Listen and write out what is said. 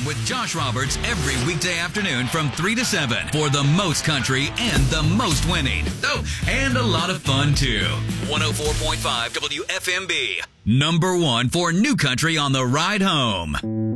FM with Josh Roberts every weekday afternoon from 3 to 7 for the most country and the most winning. Oh, and a lot of fun, too. 104.5 WFMB. Number one for new country on the ride home.